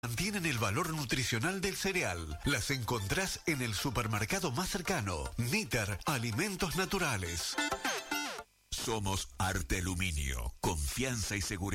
mantienen el valor nutricional del cereal. Las encontrás en el supermercado más cercano. Níter, alimentos naturales. Somos Arte Aluminio, confianza y seguridad.